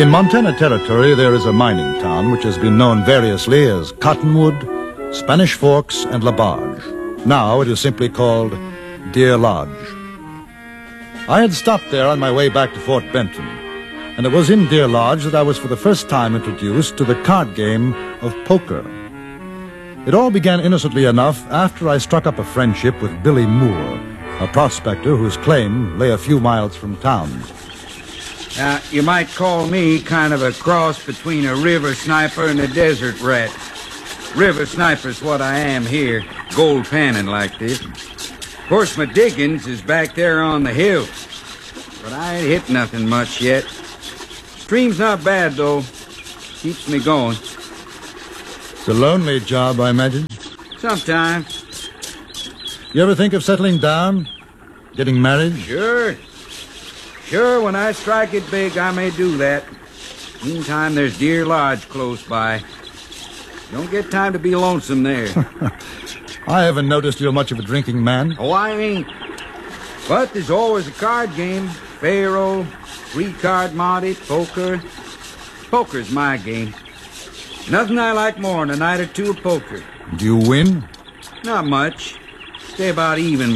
In Montana Territory, there is a mining town which has been known variously as Cottonwood, Spanish Forks, and La Barge. Now it is simply called Deer Lodge. I had stopped there on my way back to Fort Benton, and it was in Deer Lodge that I was for the first time introduced to the card game of poker. It all began innocently enough after I struck up a friendship with Billy Moore, a prospector whose claim lay a few miles from town. You might call me kind of a cross between a river sniper and a desert rat. River sniper's what I am here, gold panning like this. Of course, my diggings is back there on the hill, but I ain't hit nothing much yet. Stream's not bad, though. Keeps me going. It's a lonely job, I imagine. Sometimes. You ever think of settling down? Getting married? Sure, when I strike it big, I may do that. Meantime, there's Deer Lodge close by. Don't get time to be lonesome there. I haven't noticed you're much of a drinking man. Oh, I ain't. But there's always a card game. Faro, three-card Monte, poker. Poker's my game. Nothing I like more than a night or two of poker. Do you win? Not much. Stay about even